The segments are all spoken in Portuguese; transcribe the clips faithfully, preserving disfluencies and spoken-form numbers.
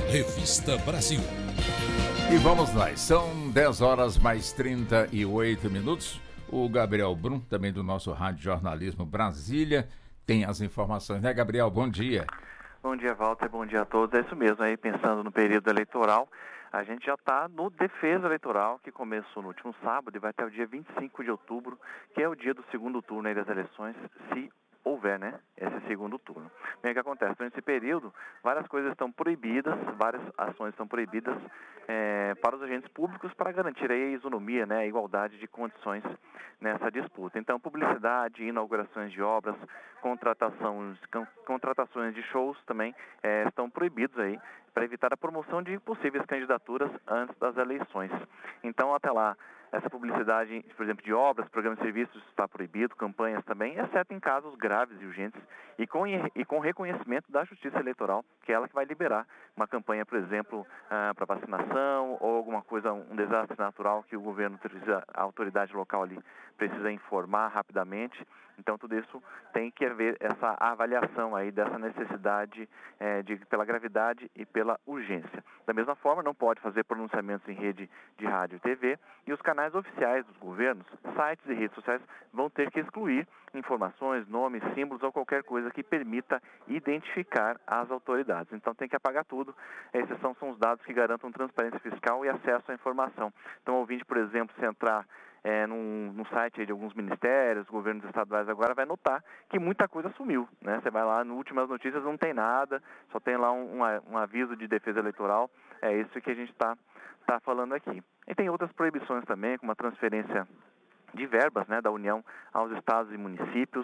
Revista Brasil. E vamos lá, são dez horas mais trinta e oito minutos. O Gabriel Brum, também do nosso Rádio Jornalismo Brasília, tem as informações, né, Gabriel? Bom dia. Bom dia, Walter, bom dia a todos. É isso mesmo, aí pensando no período eleitoral, a gente já está no Defesa Eleitoral, que começou no último sábado e vai até o dia vinte e cinco de outubro, que é o dia do segundo turno aí das eleições, se houver, né, esse segundo turno. Bem, o que acontece? Nesse período, várias coisas estão proibidas, várias ações estão proibidas é, para os agentes públicos para garantir aí a isonomia, né, a igualdade de condições nessa disputa. Então, publicidade, inaugurações de obras, contratações, contratações de shows também é, estão proibidos aí para evitar a promoção de possíveis candidaturas antes das eleições. Então, até lá, essa publicidade, por exemplo, de obras, programas de serviços está proibido, campanhas também, exceto em casos graves e urgentes e com, e com reconhecimento da Justiça Eleitoral, que é ela que vai liberar uma campanha, por exemplo, ah, para vacinação ou alguma coisa, um desastre natural que o governo precisa, a autoridade local ali precisa informar rapidamente. Então, tudo isso tem que haver essa avaliação aí dessa necessidade é, de, pela gravidade e pela urgência. Da mesma forma, não pode fazer pronunciamentos em rede de rádio e T V e os canais oficiais dos governos, sites e redes sociais vão ter que excluir informações, nomes, símbolos ou qualquer coisa que permita identificar as autoridades. Então, tem que apagar tudo. A exceção são os dados que garantam transparência fiscal e acesso à informação. Então, o ouvinte, por exemplo, se entrar É, num, num site de alguns ministérios, governos estaduais agora, vai notar que muita coisa sumiu, né? Você vai lá, no Últimas Notícias não tem nada, só tem lá um, um, um aviso de defesa eleitoral, é isso que a gente está tá falando aqui. E tem outras proibições também, como a transferência de verbas, né, da União aos estados e municípios,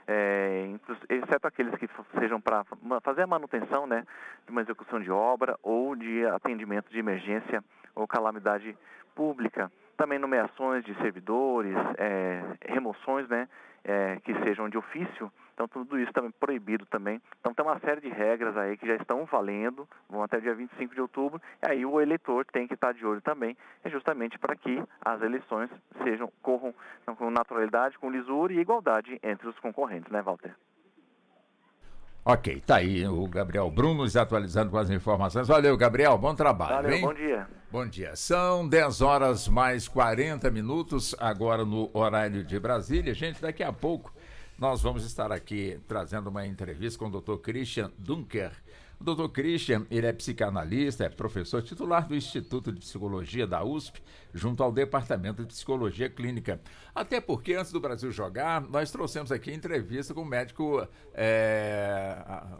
é, exceto aqueles que sejam para fazer a manutenção, né, de uma execução de obra ou de atendimento de emergência ou calamidade pública. Também nomeações de servidores, é, remoções, né, é, que sejam de ofício. Então, tudo isso também proibido também. Então, tem uma série de regras aí que já estão valendo, vão até dia vinte e cinco de outubro, e aí o eleitor tem que estar de olho também, é justamente para que as eleições sejam, corram com naturalidade, com lisura e igualdade entre os concorrentes, né, Walter? Ok, tá aí o Gabriel Brum nos atualizando com as informações. Valeu, Gabriel, bom trabalho. Valeu, hein? Bom dia. Bom dia. São dez horas mais quarenta minutos, agora no horário de Brasília. Gente, daqui a pouco nós vamos estar aqui trazendo uma entrevista com o doutor Christian Dunker. O doutor Christian, ele é psicanalista, é professor titular do Instituto de Psicologia da U S P, junto ao Departamento de Psicologia Clínica. Até porque, antes do Brasil jogar, nós trouxemos aqui entrevista com o médico, é,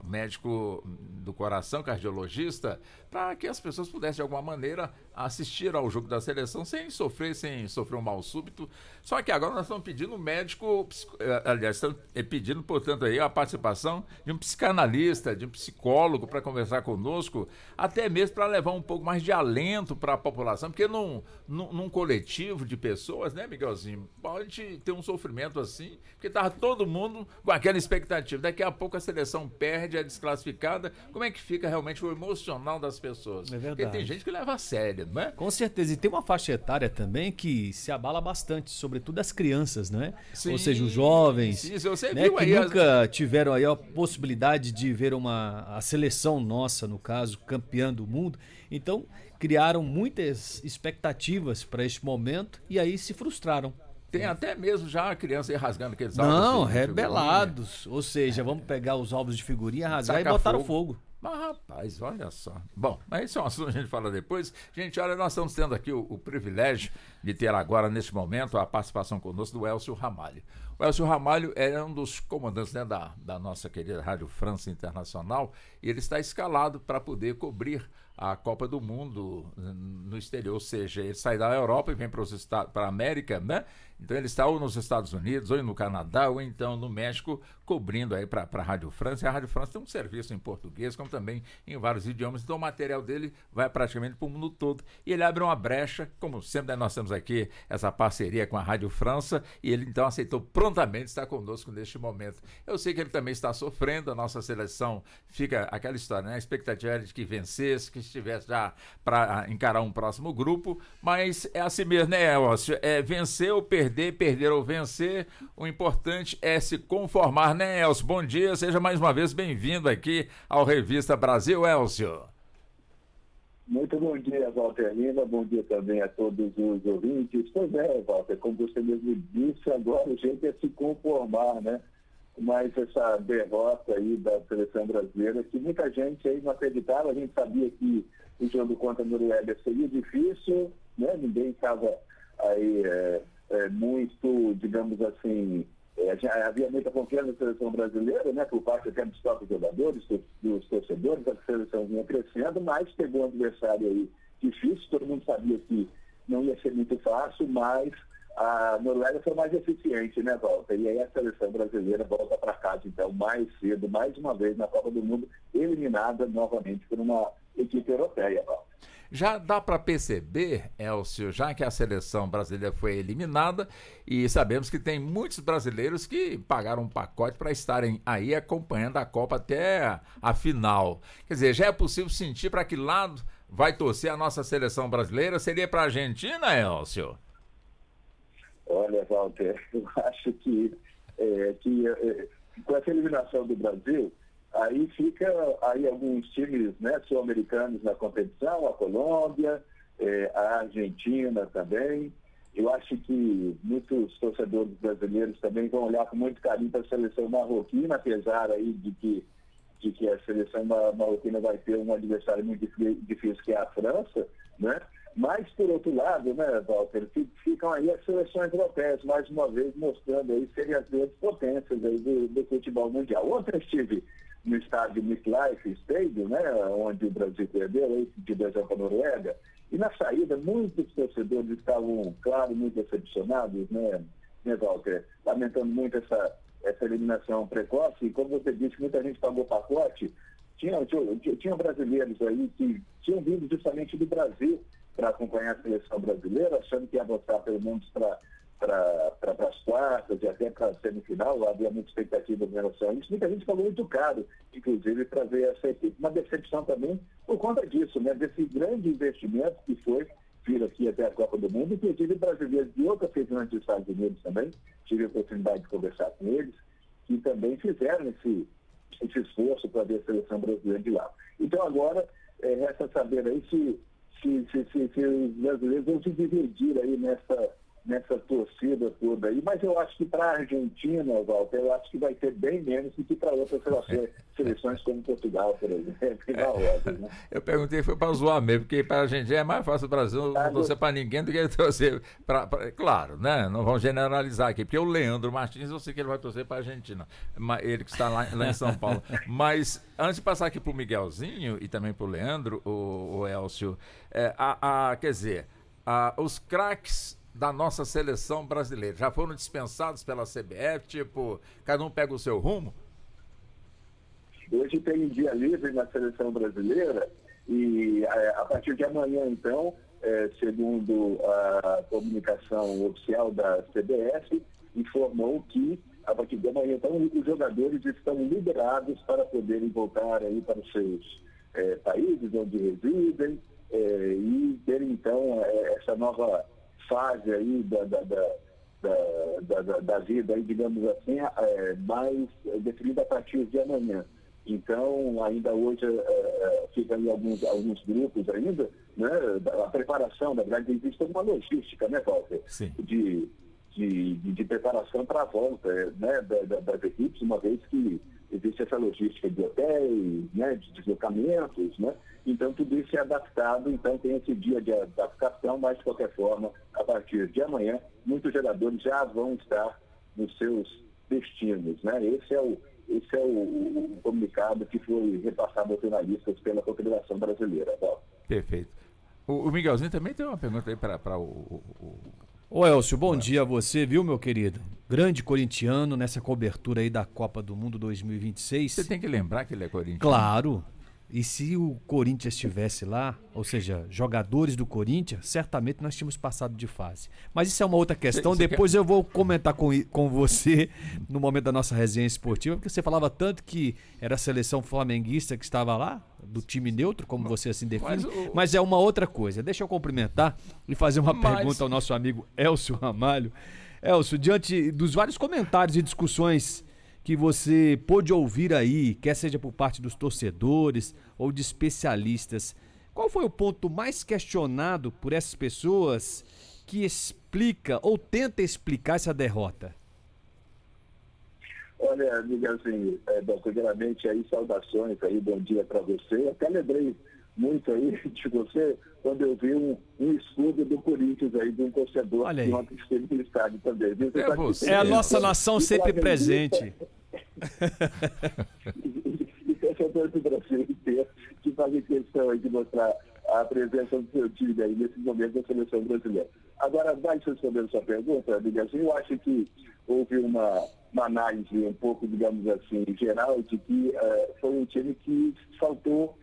médico do coração, cardiologista, para que as pessoas pudessem, de alguma maneira, assistir ao jogo da seleção sem sofrer, sem sofrer um mal súbito. Só que agora nós estamos pedindo um médico, aliás, estamos pedindo, portanto, aí a participação de um psicanalista, de um psicólogo, para conversar conosco, até mesmo para levar um pouco mais de alento para a população, porque num, num, num coletivo de pessoas, né, Miguelzinho, pode ter um sofrimento assim, porque estava todo mundo com aquela expectativa, daqui a pouco a seleção perde, é desclassificada, como é que fica realmente o emocional das pessoas? É verdade. Porque tem gente que leva a sério, não é? Com certeza, e tem uma faixa etária também que se abala bastante, sobretudo as crianças, não é? Sim, ou seja, os jovens, sim, você né, viu que aí nunca as... tiveram aí a possibilidade de ver uma a seleção nossa, no caso, campeã do mundo. Então, criaram muitas expectativas para este momento e aí se frustraram. Tem até mesmo já a criança aí rasgando aqueles Não, álbuns de rebelados. figurinha. Ou seja, vamos pegar os álbuns de figurinha, rasgar Tacar e botar no fogo. fogo. Mas, rapaz, olha só. Bom, mas isso é um assunto que a gente fala depois. Gente, olha, nós estamos tendo aqui o, o privilégio de ter agora, neste momento, a participação conosco do Elcio Ramalho. O Elcio Ramalho é um dos comandantes, né, da, da nossa querida Rádio França Internacional, e ele está escalado para poder cobrir a Copa do Mundo no exterior, ou seja, ele sai da Europa e vem para a América, né? Então ele está ou nos Estados Unidos, ou no Canadá, ou então no México, cobrindo aí para a Rádio França. E a Rádio França tem um serviço em português, como também em vários idiomas, então o material dele vai praticamente para o mundo todo. E ele abre uma brecha, como sempre nós temos aqui essa parceria com a Rádio França, e ele então aceitou prontamente estar conosco neste momento. Eu sei que ele também está sofrendo, a nossa seleção fica aquela história, né? A expectativa era de que vencesse, que estivesse já para encarar um próximo grupo, mas é assim mesmo, né, Elcio? É vencer ou perder, perder ou vencer, o importante é se conformar, né, Elcio? Bom dia, seja mais uma vez bem-vindo aqui ao Revista Brasil, Elcio. Muito bom dia, Walter Lima. Bom dia também a todos os ouvintes. Pois é, Walter, como você mesmo disse, agora o jeito é se conformar, né? Mas essa derrota aí da seleção brasileira, que muita gente aí não acreditava, a gente sabia que o jogo contra a Noruega seria difícil, né? Ninguém estava aí é, é, muito, digamos assim, é, já havia muita confiança na seleção brasileira, né? Por parte até dos próprios jogadores, dos, dos torcedores, a seleção vinha crescendo, mas pegou um adversário aí difícil, todo mundo sabia que não ia ser muito fácil, mas a Noruega foi mais eficiente, né, Walter? E aí a seleção brasileira volta para casa, então, mais cedo, mais uma vez na Copa do Mundo, eliminada novamente por uma equipe europeia, Walter. Já dá para perceber, Elcio, já que a seleção brasileira foi eliminada, e sabemos que tem muitos brasileiros que pagaram um pacote para estarem aí acompanhando a Copa até a, a final. Quer dizer, já é possível sentir para que lado vai torcer a nossa seleção brasileira? Seria para a Argentina, Elcio? Olha, Walter, eu acho que, é, que é, com essa eliminação do Brasil, aí fica aí alguns times, né, sul-americanos na competição, a Colômbia, é, a Argentina também. Eu acho que muitos torcedores brasileiros também vão olhar com muito carinho para a seleção marroquina, apesar aí de que, de que a seleção marroquina vai ter um adversário muito difícil, que é a França, né? Mas, por outro lado, né, Walter, ficam aí as seleções europeias, mais uma vez, mostrando aí serem as grandes potências aí do, do futebol mundial. Ontem estive no estádio MetLife Stadium, né, onde o Brasil perdeu de dois a zero para a Noruega, e na saída muitos torcedores estavam, claro, muito decepcionados, né, né, Walter, lamentando muito essa, essa eliminação precoce, e como você disse, muita gente pagou pacote. Tinha, tinha, tinha brasileiros aí que tinham vindo justamente do Brasil para acompanhar a seleção brasileira, achando que ia avançar pelo menos para para as quartas e até para a semifinal. Havia muita expectativa em relação a isso. Muita gente falou muito caro, inclusive, para ver essa equipe. Uma decepção também por conta disso, né? Desse grande investimento que foi vir aqui até a Copa do Mundo, inclusive brasileiros de outras regiões dos Estados Unidos também. Tive a oportunidade de conversar com eles, que também fizeram esse, esse esforço para ver a seleção brasileira de lá. Então agora, é, resta saber aí se Se, se, se, se os brasileiros vão se dividir aí nessa, nessa torcida toda aí, mas eu acho que para a Argentina, Walter, eu acho que vai ter bem menos do que para outras seleções como Portugal, por exemplo. É, né? Eu perguntei, foi para zoar mesmo, porque para a Argentina é mais fácil o Brasil não torcer para ninguém do que torcer para... Claro, né? Não vamos generalizar aqui, porque o Leandro Martins, eu sei que ele vai torcer para a Argentina, ele que está lá, lá em São Paulo. Mas antes de passar aqui para o Miguelzinho e também para o Leandro, o, o Elcio, é, a, a, quer dizer, a, os craques da nossa seleção brasileira já foram dispensados pela C B F, tipo, cada um pega o seu rumo? Hoje tem um dia livre na seleção brasileira e a, a partir de amanhã, então, é, segundo a comunicação oficial da C B F, informou que a partir de amanhã, então, os jogadores estão liberados para poderem voltar aí para os seus é, países onde residem é, e terem, então, é, essa nova fase aí da, da, da, da, da, da vida, aí, digamos assim, é, mais definida a partir de amanhã. Então, ainda hoje é, fica aí alguns, alguns grupos ainda, né? A preparação, na verdade, existe uma logística, né, Walter? Sim. De, de, de, de preparação para a volta, né, das, das equipes, uma vez que existe essa logística de hotéis, né, de deslocamentos, né? Então, tudo isso é adaptado, então tem esse dia de adaptação, mas, de qualquer forma, a partir de amanhã, muitos jogadores já vão estar nos seus destinos, né? Esse é o, esse é o, o comunicado que foi repassado aos jornalistas pela Confederação Brasileira. Tá? Perfeito. O, o Miguelzinho também tem uma pergunta aí para o... o... Ô Elcio, bom dia a você, viu, meu querido? Grande corintiano nessa cobertura aí da Copa do Mundo dois mil e vinte e seis. Você tem que lembrar que ele é corintiano. Claro. E se o Corinthians estivesse lá, ou seja, jogadores do Corinthians, certamente nós tínhamos passado de fase. Mas isso é uma outra questão, você, você depois quer... eu vou comentar com, com você no momento da nossa resenha esportiva, porque você falava tanto que era a seleção flamenguista que estava lá, do time neutro, como você assim define, mas, o... mas é uma outra coisa. Deixa eu cumprimentar e fazer uma mas... pergunta ao nosso amigo Elcio Ramalho. Elcio, diante dos vários comentários e discussões que você pôde ouvir aí, quer seja por parte dos torcedores ou de especialistas, Qual foi o ponto mais questionado por essas pessoas que explica ou tenta explicar essa derrota? Olha, Miguelzinho, é, bom, primeiramente aí, saudações aí, bom dia para você. Eu até lembrei muito aí de você quando eu vi um, um escudo do Corinthians aí, de um torcedor que ontem esteve no estádio também. Você é, você, é a nossa nação sempre presente. E torcedor do Brasil inteiro que fazem questão aí de mostrar a presença do seu time aí nesse momento da seleção brasileira. Agora, vai respondendo sua pergunta, Miguelzinho, eu acho que houve uma, uma análise um pouco, digamos assim, geral, de que uh, foi um time que faltou,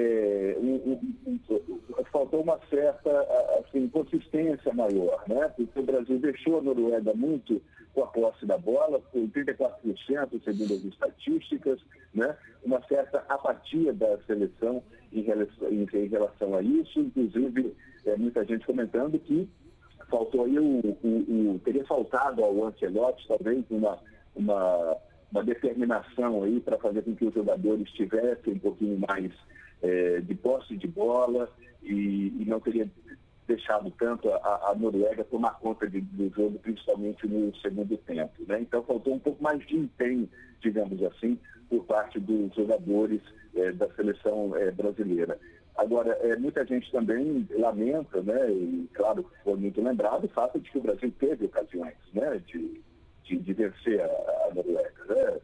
é, um, um, um, faltou uma certa assim, consistência maior, né? Porque o Brasil deixou a Noruega muito com a posse da bola, com trinta e quatro por cento, segundo as estatísticas, né? Uma certa apatia da seleção em relação, em, em relação a isso, inclusive é, muita gente comentando que faltou aí o, o, o teria faltado ao Ancelotti talvez uma, uma, uma determinação aí para fazer com que os jogadores tivessem um pouquinho mais é, de posse de bola e, e não teria deixado tanto a, a Noruega tomar conta de, do jogo, principalmente no segundo tempo, né? Então faltou um pouco mais de empenho, digamos assim, por parte dos jogadores é, da seleção é, brasileira. Agora, é, muita gente também lamenta, né, e claro, foi muito lembrado o fato de que o Brasil teve ocasiões, né, de, de, de vencer a, a Noruega, né?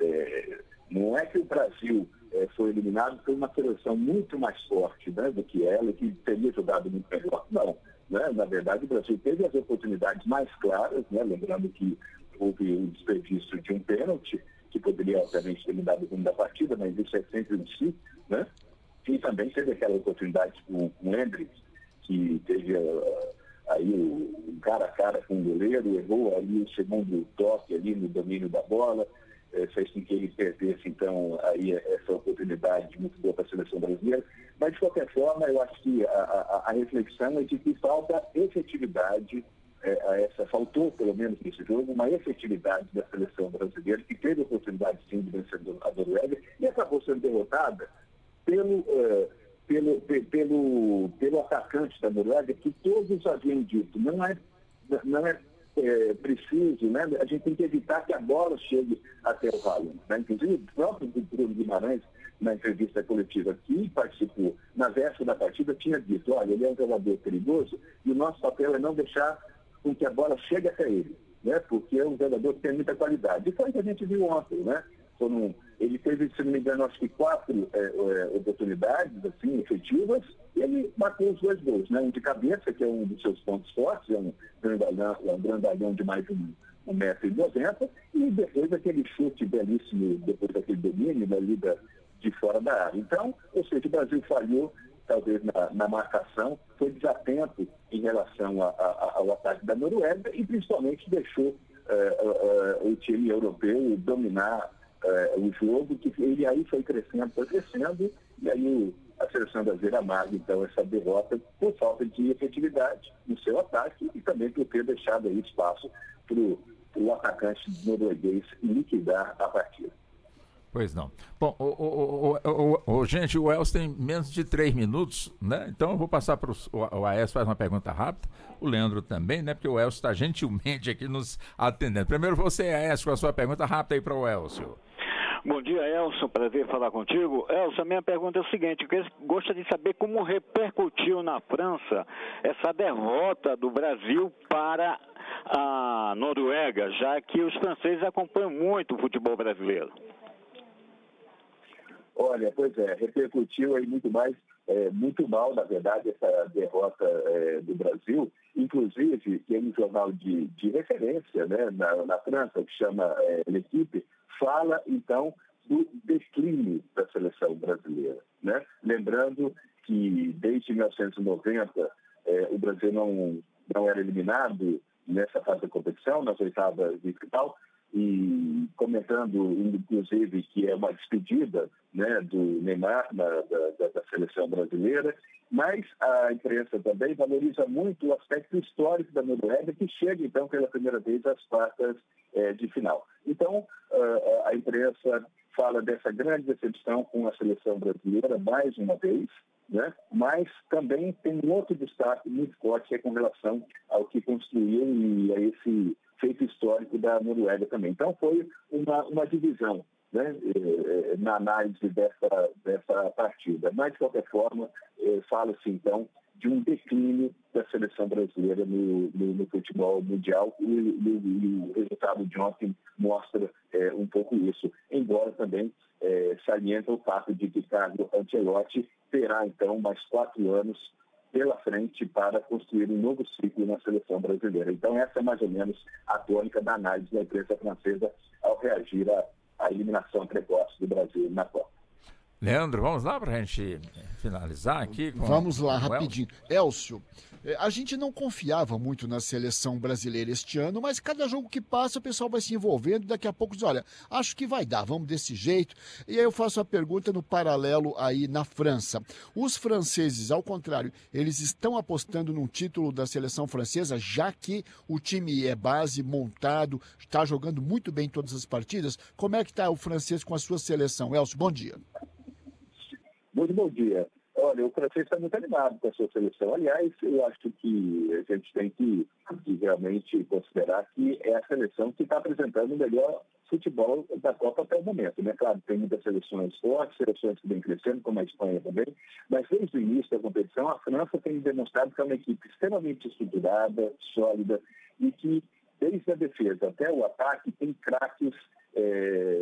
É, não é que o Brasil é, foi eliminado por uma seleção muito mais forte, né, do que ela, que teria jogado muito melhor. Não, né? Na verdade, o Brasil teve as oportunidades mais claras, né, lembrando que houve o desperdício de um pênalti, que poderia, obviamente, ter mudado o rumo da partida, mas isso é sempre em si, né? E também teve aquela oportunidade com o Hendrick, que teve uh, aí o, o cara a cara com o goleiro, errou ali o segundo toque ali no domínio da bola, eh, fez com que ele perdesse, então, aí essa oportunidade muito boa para a seleção brasileira. Mas, de qualquer forma, eu acho que a, a, a reflexão é de que falta efetividade, eh, a essa, faltou, pelo menos nesse jogo, uma efetividade da seleção brasileira, que teve a oportunidade, sim, de vencer a Noruega, e acabou sendo derrotada Pelo, uh, pelo, pelo, pelo atacante da Noruega, que todos haviam dito, não é, não é, é preciso, né? A gente tem que evitar que a bola chegue até o Haaland, né? Inclusive, o próprio Bruno Guimarães, na entrevista coletiva que participou na véspera da partida, tinha dito, olha, ele é um jogador perigoso e o nosso papel é não deixar com que a bola chegue até ele, né? Porque é um jogador que tem muita qualidade. E foi o que a gente viu ontem, né? Foram, ele teve, se não me engano, acho que quatro é, é, oportunidades assim, efetivas, e ele bateu os dois gols, né? Um de cabeça, que é um dos seus pontos fortes, é um grandalhão, é um grandalhão de mais de um, um metro e noventa, e depois aquele chute belíssimo, depois daquele domínio da liga de fora da área. Então, ou seja, o Brasil falhou, talvez na, na marcação, foi desatento em relação a, a, ao ataque da Noruega e principalmente deixou é, é, o time europeu dominar Uh, o jogo, que ele aí foi crescendo, foi crescendo, e aí o, a seleção brasileira amarga, então, essa derrota por falta de efetividade no seu ataque e também por ter deixado aí espaço para o atacante norueguês liquidar a partida. Pois não. Bom, o, o, o, o, o, gente, o Elcio tem menos de três minutos, né? Então eu vou passar para o, o Aécio faz uma pergunta rápida, o Leandro também, né? Porque o Elcio está gentilmente aqui nos atendendo. Primeiro você, Aécio, com a sua pergunta rápida aí para o Elcio. Bom dia, Elson, prazer falar contigo. Elson, a minha pergunta é o seguinte, eu gostaria de saber como repercutiu na França essa derrota do Brasil para a Noruega, já que os franceses acompanham muito o futebol brasileiro. Olha, pois é, repercutiu aí muito mais, é, muito mal, na verdade, essa derrota é, do Brasil. Inclusive, tem um jornal de, de referência, né, na, na França, que chama é, L'Equipe, fala, então, do declínio da seleção brasileira, né? Lembrando que, desde mil novecentos e noventa, eh, o Brasil não, não era eliminado nessa fase da competição, nas oitavas de final, e comentando, inclusive, que é uma despedida, né, do Neymar na, da, da seleção brasileira, mas a imprensa também valoriza muito o aspecto histórico da Noruega, que chega, então, pela primeira vez às quartas eh, de final. Então, uh, a imprensa fala dessa grande decepção com a seleção brasileira, mais uma vez, né? Mas também tem um outro destaque muito forte que é com relação ao que construiu e a esse feito histórico da Noruega também. Então foi uma, uma divisão, né, na análise dessa, dessa partida. Mas, de qualquer forma, fala-se então de um declínio da seleção brasileira no, no, no futebol mundial e, e, e o resultado de ontem mostra é, um pouco isso, embora também é, salienta o fato de que Carlo Ancelotti terá então mais quatro anos pela frente para construir um novo ciclo na seleção brasileira. Então essa é mais ou menos a tônica da análise da imprensa francesa ao reagir à, à eliminação precoce do Brasil na Copa. Leandro, vamos lá para a gente finalizar aqui? Com vamos lá, com rapidinho. Elcio, a gente não confiava muito na seleção brasileira este ano, mas cada jogo que passa o pessoal vai se envolvendo e daqui a pouco diz, olha, acho que vai dar, vamos desse jeito. E aí eu faço a pergunta no paralelo aí na França. Os franceses, ao contrário, eles estão apostando num título da seleção francesa, já que o time é base, montado, está jogando muito bem em todas as partidas. Como é que está o francês com a sua seleção? Elcio, bom dia. Muito bom dia. Olha, o francês está muito animado com a sua seleção. Aliás, eu acho que a gente tem que, que realmente considerar que é a seleção que está apresentando o melhor futebol da Copa até o momento, né? Claro, tem muitas seleções fortes, seleções que vêm crescendo, como a Espanha também, mas desde o início da competição, a França tem demonstrado que é uma equipe extremamente estruturada, sólida, e que, desde a defesa até o ataque, tem craques é,